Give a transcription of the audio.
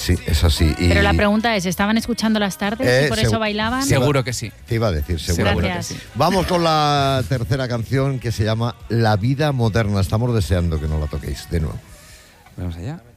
Sí, es así. Pero la pregunta es, ¿estaban escuchando las tardes y por eso bailaban? Seguro que sí. Te iba a decir, seguro Gracias. que sí. Vamos con la tercera canción que se llama La vida moderna. Estamos deseando que nos la toquéis de nuevo. Vamos allá.